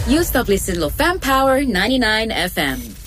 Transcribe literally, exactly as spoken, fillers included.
You stop listening to Fam Power ninety-nine F M.